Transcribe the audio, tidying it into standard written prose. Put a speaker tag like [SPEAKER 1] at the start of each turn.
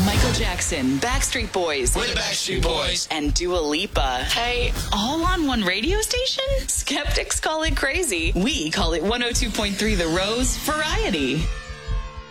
[SPEAKER 1] Michael Jackson, Backstreet Boys.
[SPEAKER 2] We're the Backstreet Boys.
[SPEAKER 1] And Dua Lipa.
[SPEAKER 2] Hey.
[SPEAKER 1] All on one radio station? Skeptics call it crazy. We call it 102.3 The Rose Variety.